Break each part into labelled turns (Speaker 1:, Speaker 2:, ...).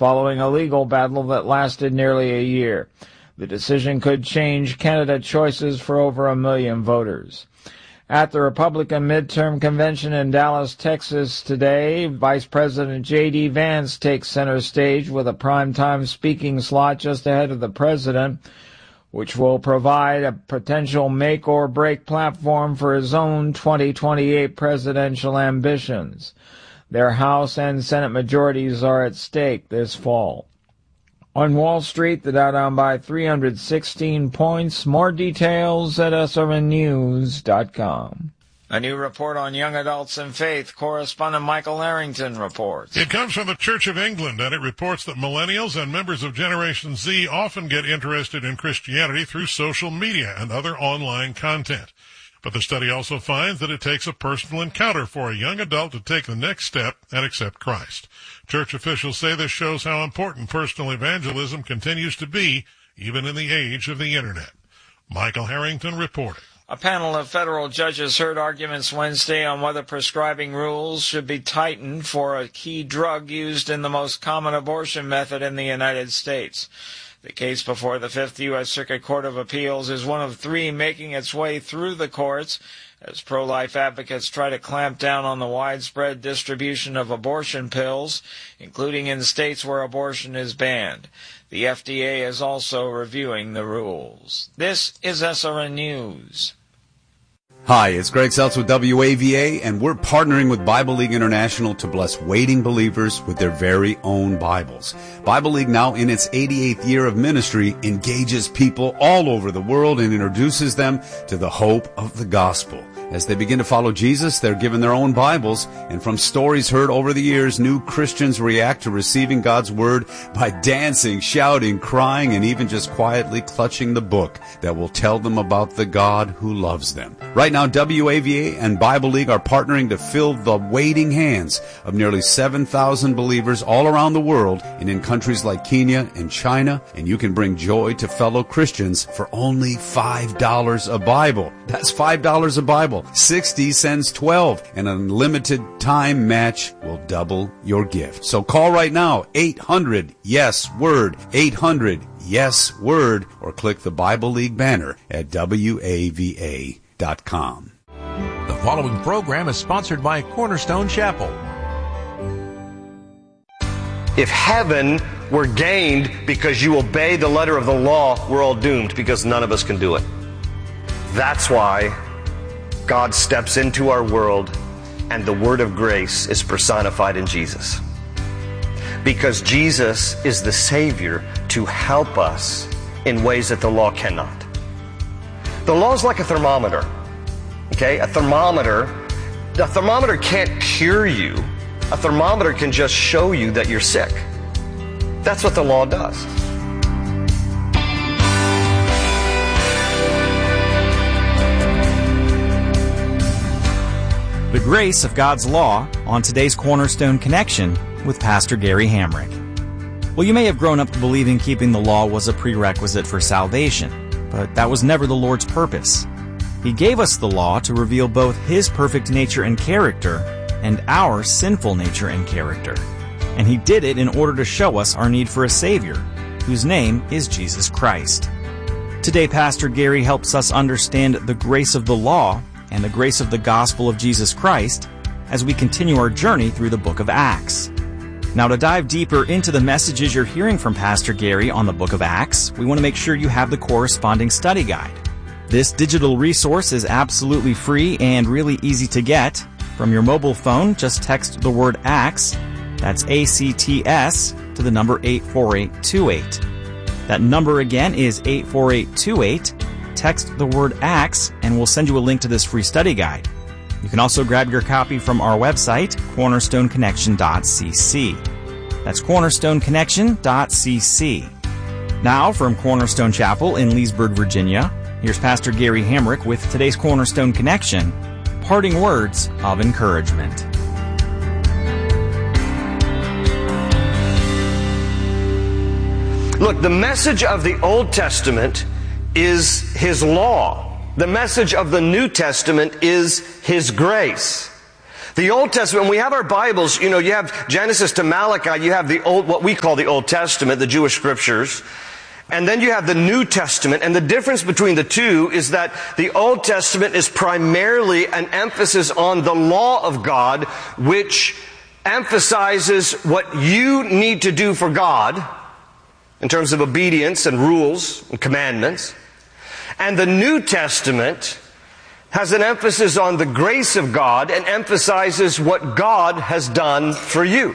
Speaker 1: following a legal battle that lasted nearly a year. The decision could change candidate choices for over 1 million voters. At the Republican midterm convention in Dallas, Texas today, Vice President J.D. Vance takes center stage with a primetime speaking slot just ahead of the president, which will provide a potential make-or-break platform for his own 2028 presidential ambitions. Their House and Senate majorities are at stake this fall. On Wall Street, the Dow down by 316 points. More details at srnnews.com. A new report on young adults and faith. Correspondent Michael Harrington reports.
Speaker 2: It comes from the Church of England, and it reports that millennials and members of Generation Z often get interested in Christianity through social media and other online content. But the study also finds that it takes a personal encounter for a young adult to take the next step and accept Christ. Church officials say this shows how important personal evangelism continues to be, even in the age of the Internet. Michael Harrington reporting.
Speaker 1: A panel of federal judges heard arguments Wednesday on whether prescribing rules should be tightened for a key drug used in the most common abortion method in the United States. The case before the Fifth U.S. Circuit Court of Appeals is one of 3 making its way through the courts as pro-life advocates try to clamp down on the widespread distribution of abortion pills, including in states where abortion is banned. The FDA is also reviewing the rules. This is SRN News.
Speaker 3: Hi, it's Greg Seltz with WAVA, and we're partnering with Bible League International to bless waiting believers with their very own Bibles. Bible League, now in its 88th year of ministry, engages people all over the world and introduces them to the hope of the gospel. As they begin to follow Jesus, they're given their own Bibles, and from stories heard over the years, new Christians react to receiving God's Word by dancing, shouting, crying, and even just quietly clutching the book that will tell them about the God who loves them. Right now, WAVA and Bible League are partnering to fill the waiting hands of nearly 7,000 believers all around the world and in countries like Kenya and China, and you can bring joy to fellow Christians for only $5 a Bible. That's $5 a Bible. 60 sends 12, and an unlimited time match will double your gift. So call right now, 800-YES-WORD, 800-YES-WORD, or click the Bible League banner at WAVA.com.
Speaker 4: The following program is sponsored by Cornerstone Chapel.
Speaker 5: If heaven were gained because you obey the letter of the law, we're all doomed because none of us can do it. That's why God steps into our world and the word of grace is personified in Jesus. Because Jesus is the Savior to help us in ways that the law cannot. The law is like a thermometer. Okay? The thermometer can't cure you. A thermometer can just show you that you're sick. That's what the law does.
Speaker 6: The grace of God's law on today's Cornerstone Connection with Pastor Gary Hamrick. Well, you may have grown up believing keeping the law was a prerequisite for salvation, but that was never the Lord's purpose. He gave us the law to reveal both His perfect nature and character and our sinful nature and character. And He did it in order to show us our need for a Savior, whose name is Jesus Christ. Today, Pastor Gary helps us understand the grace of the law and the grace of the gospel of Jesus Christ as we continue our journey through the book of Acts. Now, to dive deeper into the messages you're hearing from Pastor Gary on the book of Acts, we want to make sure you have the corresponding study guide. This digital resource is absolutely free and really easy to get. From your mobile phone, just text the word Acts, that's ACTS, to the number 84828. That number again is 84828. Text the word Acts, and we'll send you a link to this free study guide. You can also grab your copy from our website, cornerstoneconnection.cc. That's cornerstoneconnection.cc. Now, from Cornerstone Chapel in Leesburg, Virginia, here's Pastor Gary Hamrick with today's Cornerstone Connection, parting words of encouragement.
Speaker 5: Look, the message of the Old Testament is His law. The message of the New Testament is His grace. The Old Testament, when we have our Bibles, you have Genesis to Malachi, you have what we call the Old Testament, the Jewish scriptures. And then you have the New Testament, and the difference between the two is that the Old Testament is primarily an emphasis on the law of God, which emphasizes what you need to do for God in terms of obedience and rules and commandments. And the New Testament has an emphasis on the grace of God and emphasizes what God has done for you.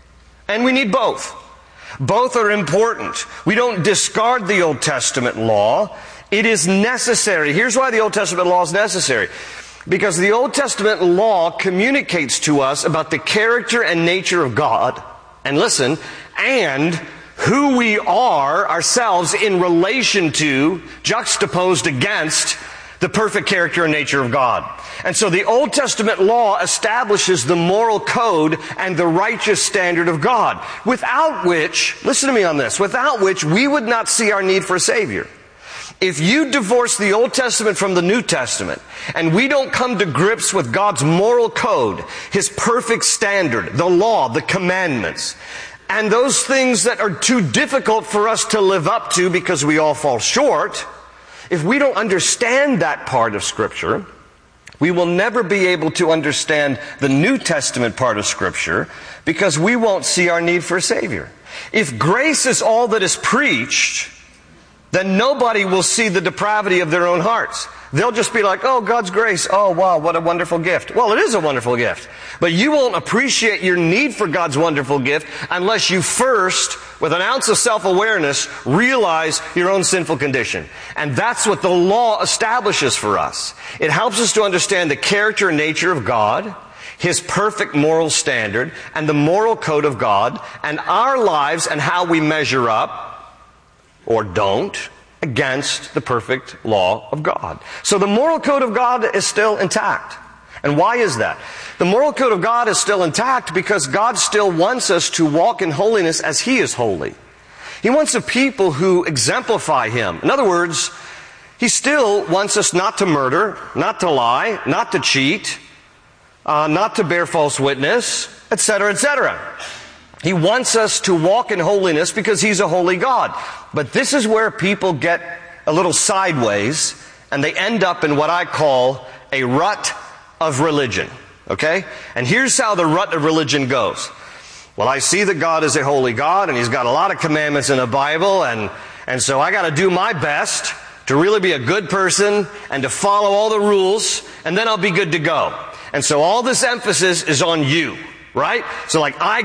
Speaker 5: And we need both. Both are important. We don't discard the Old Testament law. It is necessary. Here's why the Old Testament law is necessary. Because the Old Testament law communicates to us about the character and nature of God. And listen, and who we are ourselves in relation to, juxtaposed against, the perfect character and nature of God. And so the Old Testament law establishes the moral code and the righteous standard of God, without which, listen to me on this, without which we would not see our need for a Savior. If you divorce the Old Testament from the New Testament, and we don't come to grips with God's moral code, His perfect standard, the law, the commandments, and those things that are too difficult for us to live up to because we all fall short, if we don't understand that part of Scripture, we will never be able to understand the New Testament part of Scripture because we won't see our need for a Savior. If grace is all that is preached, then nobody will see the depravity of their own hearts. They'll just be like, oh, God's grace. Oh, wow, what a wonderful gift. Well, it is a wonderful gift. But you won't appreciate your need for God's wonderful gift unless you first, with an ounce of self-awareness, realize your own sinful condition. And that's what the law establishes for us. It helps us to understand the character and nature of God, His perfect moral standard, and the moral code of God, and our lives and how we measure up, or don't, against the perfect law of God. So the moral code of God is still intact. And why is that? The moral code of God is still intact because God still wants us to walk in holiness as He is holy. He wants a people who exemplify Him. In other words, He still wants us not to murder, not to lie, not to cheat, not to bear false witness, etc., etc. He wants us to walk in holiness because He's a holy God. But this is where people get a little sideways and they end up in what I call a rut of religion. Okay? And here's how the rut of religion goes. Well, I see that God is a holy God and He's got a lot of commandments in the Bible and so I got to do my best to really be a good person and to follow all the rules and then I'll be good to go. And so all this emphasis is on you. Right? So like, I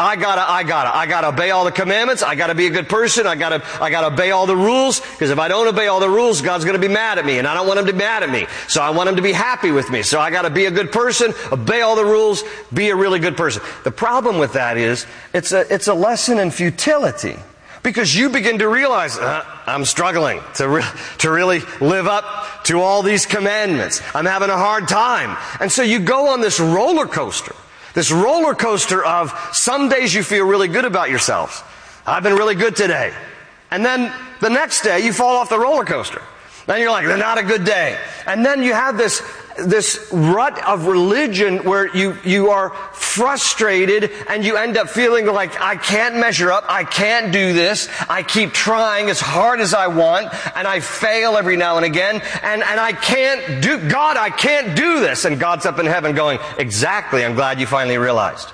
Speaker 5: gotta obey all the commandments. I gotta be a good person. I gotta obey all the rules. Because if I don't obey all the rules, God's gonna be mad at me. And I don't want Him to be mad at me. So I want Him to be happy with me. So I gotta be a good person, obey all the rules, be a really good person. The problem with that is, it's a lesson in futility. Because you begin to realize, I'm struggling to really live up to all these commandments. I'm having a hard time. And so you go on this roller coaster. This roller coaster of some days you feel really good about yourselves. I've been really good today. And then the next day you fall off the roller coaster. Then you're like, not a good day. And then you have this rut of religion where you are frustrated and you end up feeling like, I can't measure up, I can't do this, I keep trying as hard as I want, and I fail every now and again, and I can't do this. And God's up in heaven going, exactly, I'm glad you finally realized.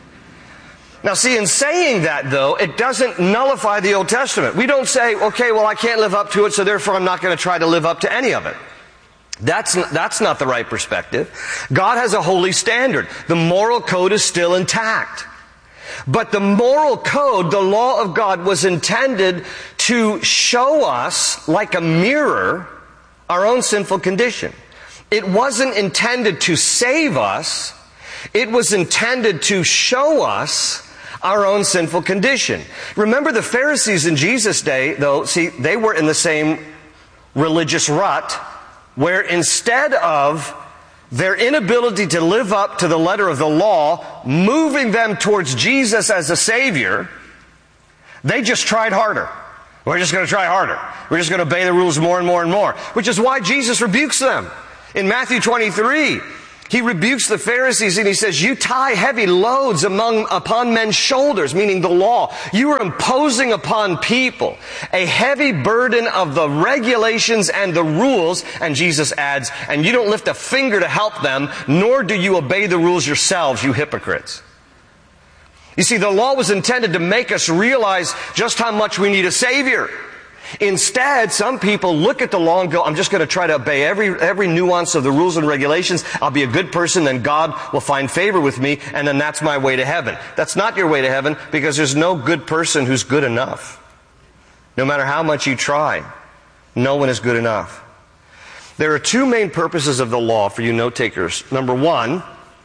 Speaker 5: Now see, in saying that though, it doesn't nullify the Old Testament. We don't say, okay, well I can't live up to it, so therefore I'm not going to try to live up to any of it. That's not the right perspective. God has a holy standard. The moral code is still intact. But the moral code, the law of God, was intended to show us, like a mirror, our own sinful condition. It wasn't intended to save us. It was intended to show us our own sinful condition. Remember the Pharisees in Jesus' day, though, see, they were in the same religious rut, where instead of their inability to live up to the letter of the law, moving them towards Jesus as a Savior, they just tried harder. We're just going to try harder. We're just going to obey the rules more and more and more. Which is why Jesus rebukes them. In Matthew 23, He rebukes the Pharisees and he says, you tie heavy loads upon men's shoulders, meaning the law. You are imposing upon people a heavy burden of the regulations and the rules. And Jesus adds, and you don't lift a finger to help them, nor do you obey the rules yourselves, you hypocrites. You see, the law was intended to make us realize just how much we need a Savior. Instead, some people look at the law and go, I'm just going to try to obey every nuance of the rules and regulations. I'll be a good person, then God will find favor with me, and then that's my way to heaven. That's not your way to heaven, because there's no good person who's good enough. No matter how much you try, no one is good enough. There are two main purposes of the law for you note takers. Number one,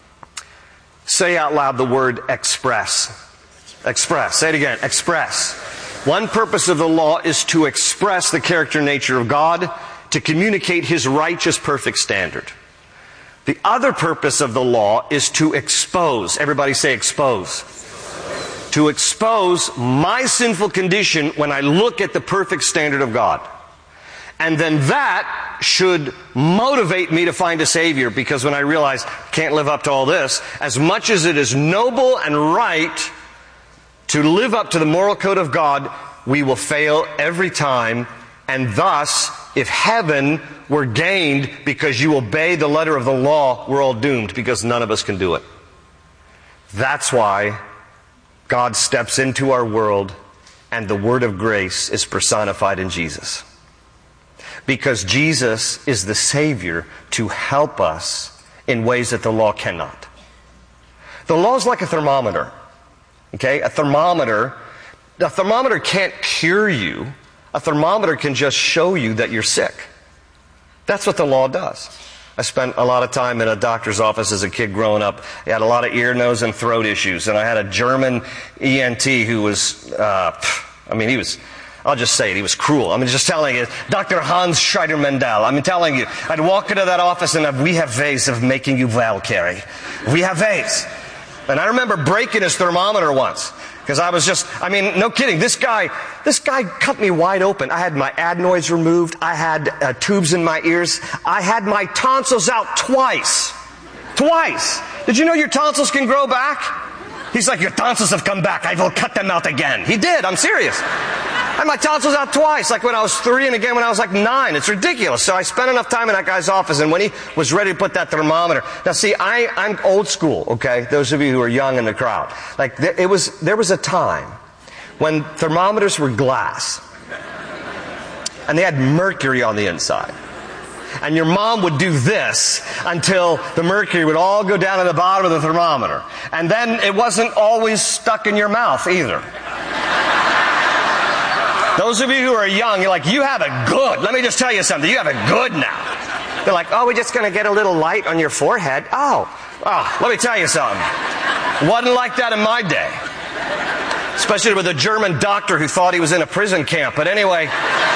Speaker 5: say out loud the word express. Express. Say it again. Express. One purpose of the law is to express the character and nature of God, to communicate His righteous, perfect standard. The other purpose of the law is to expose. Everybody say expose. To expose my sinful condition when I look at the perfect standard of God. And then that should motivate me to find a Savior, because when I realize I can't live up to all this, as much as it is noble and right to live up to the moral code of God, we will fail every time. And thus, if heaven were gained because you obey the letter of the law, we're all doomed, because none of us can do it. That's why God steps into our world and the word of grace is personified in Jesus. Because Jesus is the Savior to help us in ways that the law cannot. The law is like a thermometer. Okay? A thermometer can't cure you. A thermometer can just show you that you're sick. That's what the law does. I spent a lot of time in a doctor's office as a kid growing up. I had a lot of ear, nose, and throat issues. And I had a German ENT who was, I'll just say it, he was cruel. I'm just telling you, Dr. Hans Schreider-Mendel. I'm telling you, I'd walk into that office and we have ways of making you well, Kerry. We have ways. And I remember breaking his thermometer once. Because I was no kidding. This guy cut me wide open. I had my adenoids removed. I had tubes in my ears. I had my tonsils out twice. Twice. Did you know your tonsils can grow back? He's like, your tonsils have come back. I will cut them out again. He did. I'm serious. I had my tonsils out twice, like when I was 3 and again when I was like 9. It's ridiculous. So I spent enough time in that guy's office, and when he was ready to put that thermometer. Now see, I'm old school, okay? Those of you who are young in the crowd. Like, there was a time when thermometers were glass. And they had mercury on the inside. And your mom would do this until the mercury would all go down to the bottom of the thermometer. And then it wasn't always stuck in your mouth either. Those of you who are young, you're like, you have it good. Let me just tell you something. You have it good now. They're like, oh, we're just going to get a little light on your forehead. Oh, let me tell you something. It wasn't like that in my day. Especially with a German doctor who thought he was in a prison camp. But anyway,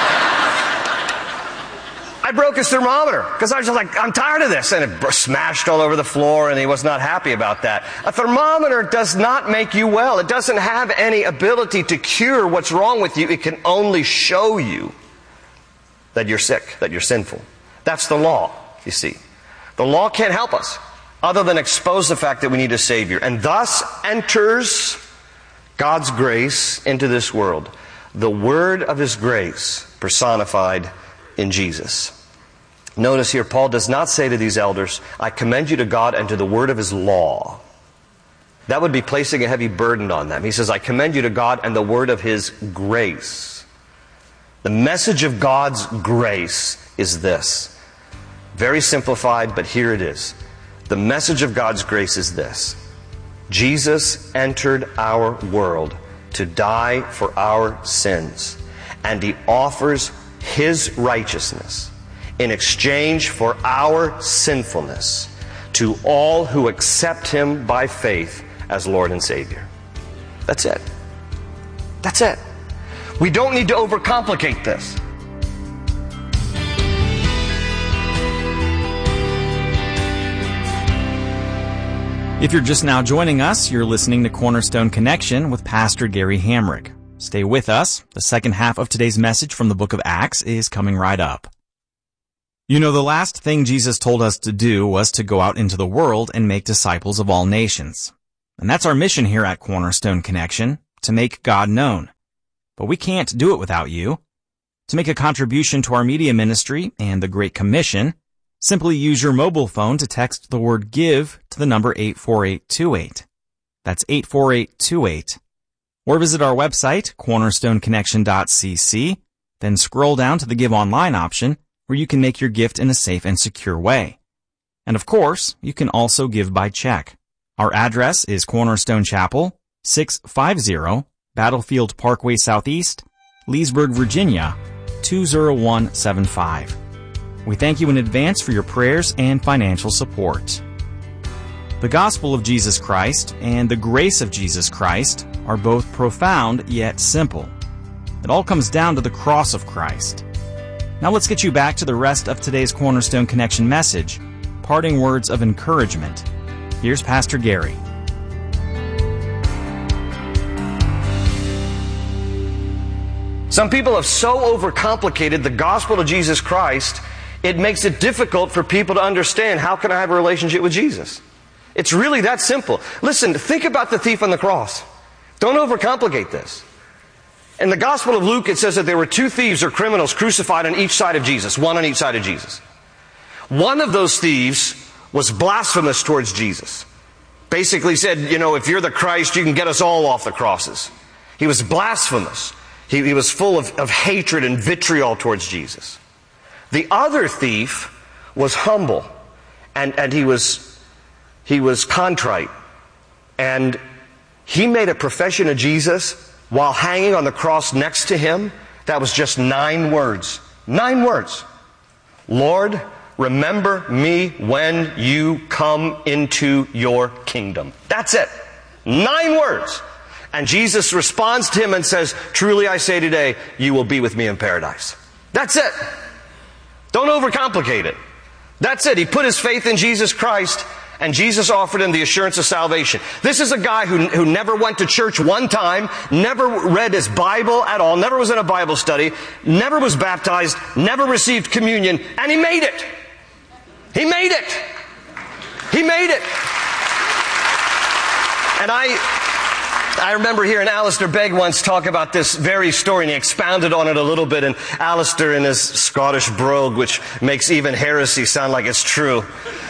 Speaker 5: I broke his thermometer because I was just like, I'm tired of this. And it smashed all over the floor, and he was not happy about that. A thermometer does not make you well. It doesn't have any ability to cure what's wrong with you. It can only show you that you're sick, that you're sinful. That's the law, you see. The law can't help us other than expose the fact that we need a Savior. And thus enters God's grace into this world. The word of His grace personified in Jesus. Notice here, Paul does not say to these elders, I commend you to God and to the word of His law. That would be placing a heavy burden on them. He says, I commend you to God and the word of His grace. The message of God's grace is this. Very simplified, but here it is. The message of God's grace is this. Jesus entered our world to die for our sins, and He offers His righteousness in exchange for our sinfulness to all who accept Him by faith as Lord and Savior. That's it. That's it. We don't need to overcomplicate this.
Speaker 6: If you're just now joining us, you're listening to Cornerstone Connection with Pastor Gary Hamrick. Stay with us. The second half of today's message from the book of Acts is coming right up. You know, the last thing Jesus told us to do was to go out into the world and make disciples of all nations. And that's our mission here at Cornerstone Connection, to make God known. But we can't do it without you. To make a contribution to our media ministry and the Great Commission, simply use your mobile phone to text the word GIVE to the number 84828. That's 84828. Or visit our website, cornerstoneconnection.cc, then scroll down to the Give Online option, where you can make your gift in a safe and secure way. And of course, you can also give by check. Our address is Cornerstone Chapel, 650 Battlefield Parkway Southeast, Leesburg, Virginia, 20175. We thank you in advance for your prayers and financial support. The gospel of Jesus Christ and the grace of Jesus Christ are both profound yet simple. It all comes down to the cross of Christ. Now let's get you back to the rest of today's Cornerstone Connection message, parting words of encouragement. Here's Pastor Gary.
Speaker 5: Some people have so overcomplicated the gospel of Jesus Christ, it makes it difficult for people to understand, how can I have a relationship with Jesus? It's really that simple. Listen, think about the thief on the cross. Don't overcomplicate this. In the Gospel of Luke, it says that there were two thieves or criminals crucified on each side of Jesus, one on each side of Jesus. One of those thieves was blasphemous towards Jesus. Basically said, if you're the Christ, you can get us all off the crosses. He was blasphemous. He was full of hatred and vitriol towards Jesus. The other thief was humble, and he was contrite. And he made a profession of Jesus while hanging on the cross next to him. That was just 9 words. 9 words. Lord, remember me when you come into your kingdom. That's it. 9 words. And Jesus responds to him and says, truly I say today, you will be with me in paradise. That's it. Don't overcomplicate it. That's it. He put his faith in Jesus Christ, and Jesus offered him the assurance of salvation. This is a guy who never went to church one time, never read his Bible at all, never was in a Bible study, never was baptized, never received communion, and he made it. He made it. He made it. And I remember hearing Alistair Begg once talk about this very story, and he expounded on it a little bit, and Alistair in his Scottish brogue, which makes even heresy sound like it's true.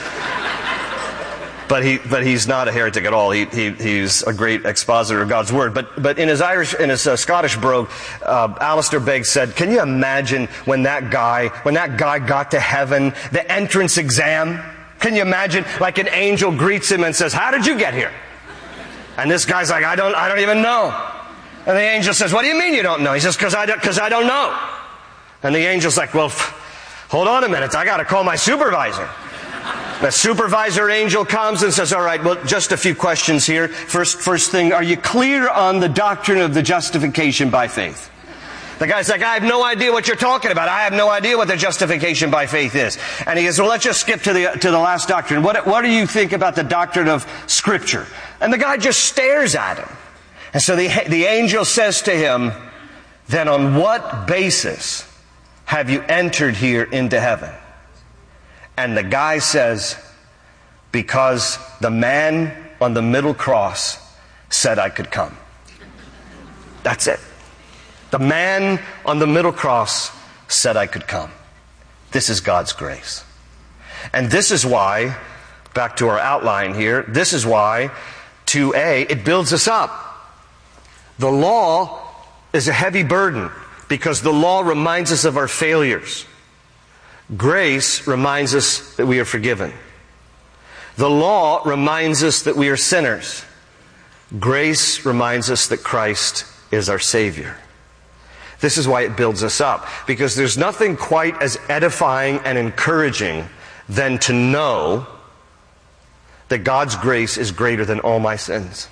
Speaker 5: But he's not a heretic at all. He's a great expositor of God's Word. But in his Scottish brogue, Alistair Begg said, can you imagine when that guy got to heaven, the entrance exam? Can you imagine, like an angel greets him and says, how did you get here? And this guy's like, I don't even know. And the angel says, what do you mean you don't know? He says, because I don't know. And the angel's like, well, hold on a minute. I got to call my supervisor. The supervisor angel comes and says, all right, well, just a few questions here. First thing, are you clear on the doctrine of the justification by faith? The guy's like, I have no idea what you're talking about. I have no idea what the justification by faith is. And he goes, well, let's just skip to the last doctrine. What do you think about the doctrine of Scripture? And the guy just stares at him. And so the angel says to him, then on what basis have you entered here into heaven? And the guy says, because the man on the middle cross said I could come. That's it. The man on the middle cross said I could come. This is God's grace. And this is why, back to our outline here, this is why 2a, it builds us up. The law is a heavy burden because the law reminds us of our failures. Grace reminds us that we are forgiven. The law reminds us that we are sinners. Grace reminds us that Christ is our Savior. This is why it builds us up, because there's nothing quite as edifying and encouraging than to know that God's grace is greater than all my sins.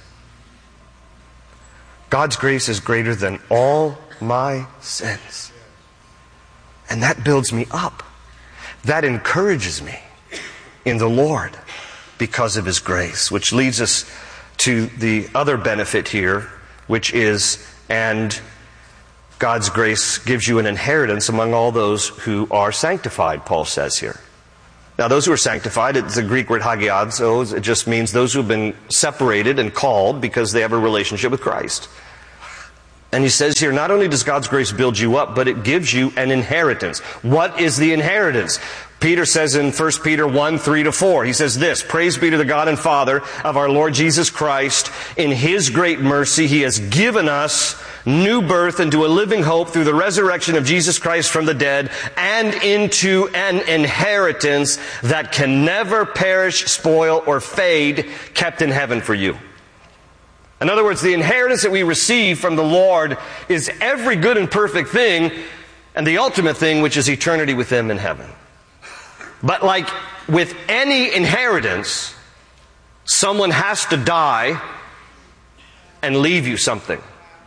Speaker 5: God's grace is greater than all my sins. And that builds me up. That encourages me in the Lord because of His grace, which leads us to the other benefit here, which is, and God's grace gives you an inheritance among all those who are sanctified, Paul says here. Now, those who are sanctified, it's the Greek word hagiadzo. It just means those who have been separated and called because they have a relationship with Christ. And he says here, not only does God's grace build you up, but it gives you an inheritance. What is the inheritance? Peter says in 1 Peter 1, 3-4, he says this, "Praise be to the God and Father of our Lord Jesus Christ. In His great mercy, He has given us new birth into a living hope through the resurrection of Jesus Christ from the dead and into an inheritance that can never perish, spoil, or fade, kept in heaven for you." In other words, the inheritance that we receive from the Lord is every good and perfect thing and the ultimate thing, which is eternity with Him in heaven. But like with any inheritance, someone has to die and leave you something.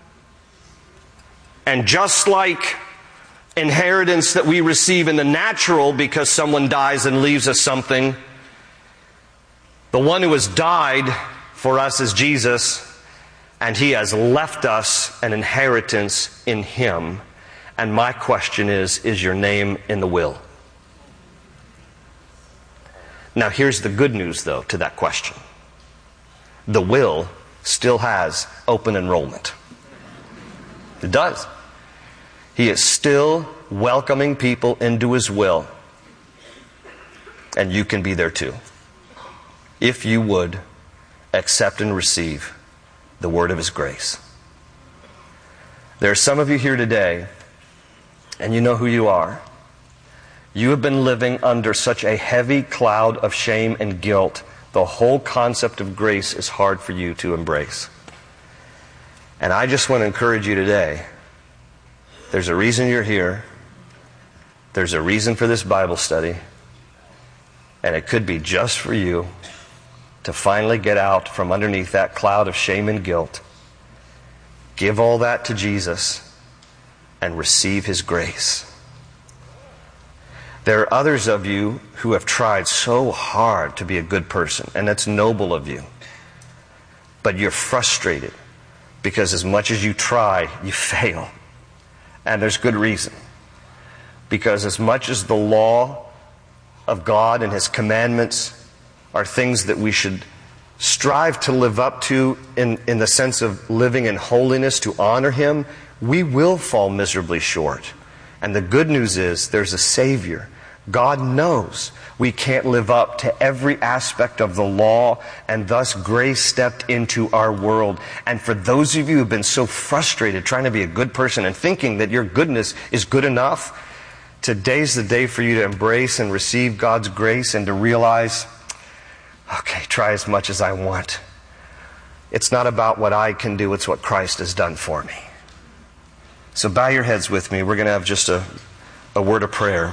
Speaker 5: And just like inheritance that we receive in the natural because someone dies and leaves us something, the one who has died for us is Jesus, and He has left us an inheritance in Him. And my question is your name in the will? Now here's the good news, though, to that question. The will still has open enrollment. It does. He is still welcoming people into His will. And you can be there too, if you would accept and receive the word of His grace. There are some of you here today, and you know who you are. You have been living under such a heavy cloud of shame and guilt, the whole concept of grace is hard for you to embrace. And I just want to encourage you today, there's a reason you're here. There's a reason for this Bible study. And it could be just for you to finally get out from underneath that cloud of shame and guilt. Give all that to Jesus and receive His grace. There are others of you who have tried so hard to be a good person, and that's noble of you. But you're frustrated because as much as you try, you fail. And there's good reason. Because as much as the law of God and His commandments are things that we should strive to live up to in the sense of living in holiness to honor Him, we will fall miserably short. And the good news is there's a Savior. God knows we can't live up to every aspect of the law, and thus grace stepped into our world. And for those of you who have been so frustrated trying to be a good person and thinking that your goodness is good enough, today's the day for you to embrace and receive God's grace and to realize, okay, try as much as I want. It's not about what I can do, it's what Christ has done for me. So bow your heads with me. We're going to have just a word of prayer.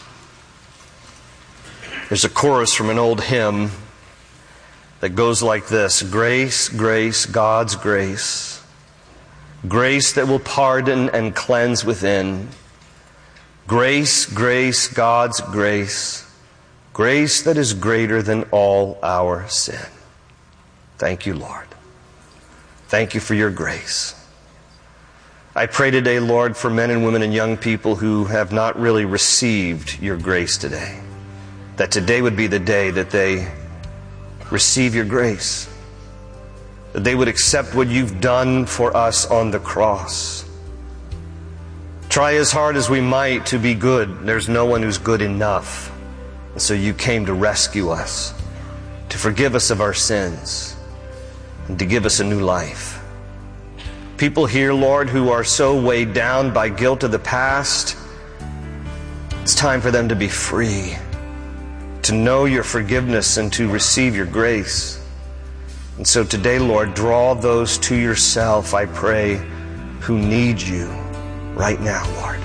Speaker 5: There's a chorus from an old hymn that goes like this. Grace, grace, God's grace. Grace that will pardon and cleanse within. Grace, grace, God's grace. Grace that is greater than all our sin. Thank you, Lord. Thank you for your grace. I pray today, Lord, for men and women and young people who have not really received your grace today. That today would be the day that they receive your grace. That they would accept what you've done for us on the cross. Try as hard as we might to be good. There's no one who's good enough. And so you came to rescue us, to forgive us of our sins, and to give us a new life. People here, Lord, who are so weighed down by guilt of the past, it's time for them to be free, to know your forgiveness and to receive your grace. And so today, Lord, draw those to yourself, I pray, who need you right now, Lord.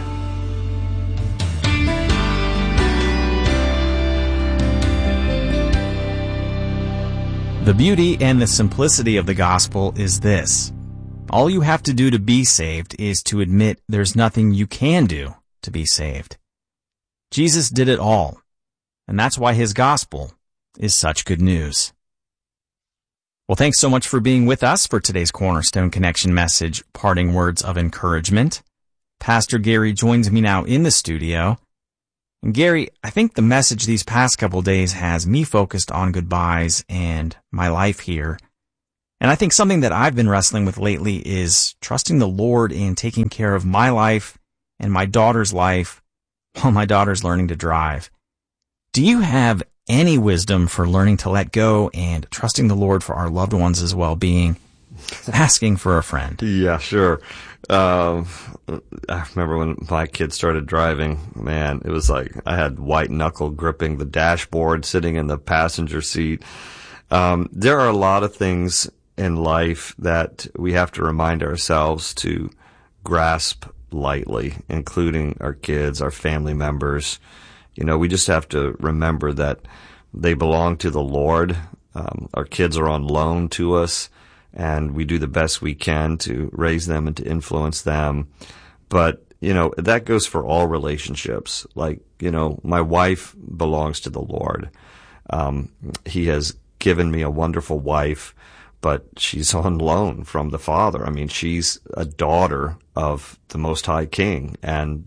Speaker 6: The beauty and the simplicity of the gospel is this. All you have to do to be saved is to admit there's nothing you can do to be saved. Jesus did it all, and that's why His gospel is such good news. Well, thanks so much for being with us for today's Cornerstone Connection message, Parting Words of Encouragement. Pastor Gary joins me now in the studio. And Gary, I think the message these past couple days has me focused on goodbyes and my life here. And I think something that I've been wrestling with lately is trusting the Lord in taking care of my life and my daughter's life while my daughter's learning to drive. Do you have any wisdom for learning to let go and trusting the Lord for our loved ones' well-being? Asking for a friend.
Speaker 7: Yeah, sure. I remember when my kids started driving, man, it was like I had white knuckle gripping the dashboard, sitting in the passenger seat. There are a lot of things in life that we have to remind ourselves to grasp lightly, including our kids, our family members. You know, we just have to remember that they belong to the Lord. Our kids are on loan to us, and we do the best we can to raise them and to influence them. But, you know, that goes for all relationships. Like, you know, my wife belongs to the Lord. He has given me a wonderful wife, but she's on loan from the Father. I mean, she's a daughter of the Most High King, and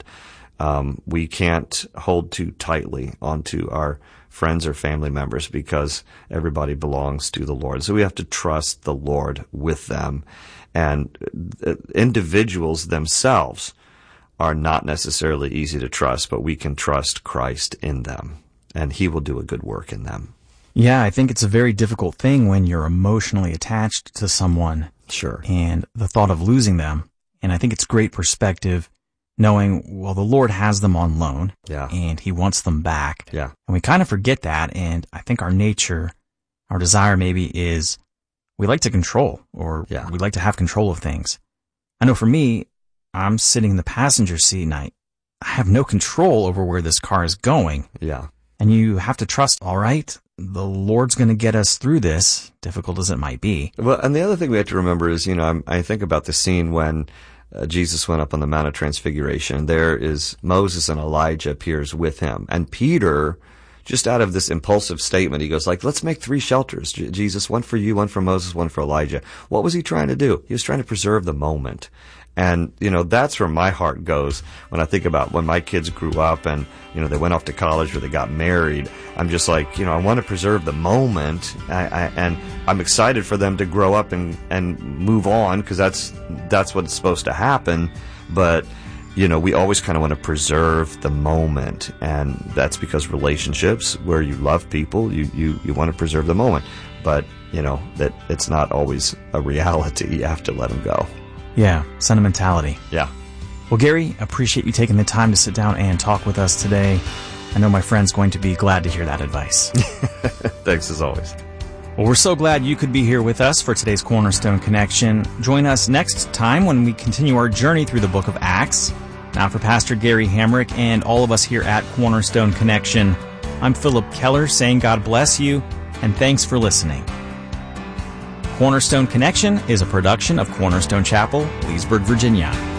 Speaker 7: we can't hold too tightly onto our friends or family members because everybody belongs to the Lord. So we have to trust the Lord with them. And individuals themselves are not necessarily easy to trust, but we can trust Christ in them, and He will do a good work in them.
Speaker 6: Yeah, I think it's a very difficult thing when you're emotionally attached to someone.
Speaker 7: Sure.
Speaker 6: And the thought of losing them. And I think it's great perspective knowing, well, the Lord has them on loan.
Speaker 7: Yeah.
Speaker 6: And He wants them back.
Speaker 7: Yeah.
Speaker 6: And we kind of forget that. And I think our nature, our desire maybe is we like to control, or we like to have control of things. I know for me, I'm sitting in the passenger seat and I have no control over where this car is going.
Speaker 7: Yeah.
Speaker 6: And you have to trust, all right, the Lord's going to get us through this, difficult as it might be.
Speaker 7: Well, and the other thing we have to remember is, you know, I think about the scene when Jesus went up on the Mount of Transfiguration. There is Moses and Elijah appears with him. And Peter, just out of this impulsive statement, he goes like, let's make 3 shelters. Jesus, one for you, one for Moses, one for Elijah. What was he trying to do? He was trying to preserve the moment. And, you know, that's where my heart goes when I think about when my kids grew up and, you know, they went off to college or they got married. I'm just like, you know, I want to preserve the moment. And I'm excited for them to grow up and move on because that's what's supposed to happen. But, you know, we always kind of want to preserve the moment. And that's because relationships where you love people, you want to preserve the moment. But, you know, that it's not always a reality. You have to let them go.
Speaker 6: Yeah, sentimentality.
Speaker 7: Yeah.
Speaker 6: Well, Gary, appreciate you taking the time to sit down and talk with us today. I know my friend's going to be glad to hear that advice.
Speaker 7: Thanks as always.
Speaker 6: Well, we're so glad you could be here with us for today's Cornerstone Connection. Join us next time when we continue our journey through the book of Acts. Now for Pastor Gary Hamrick and all of us here at Cornerstone Connection, I'm Philip Keller saying God bless you and thanks for listening. Cornerstone Connection is a production of Cornerstone Chapel, Leesburg, Virginia.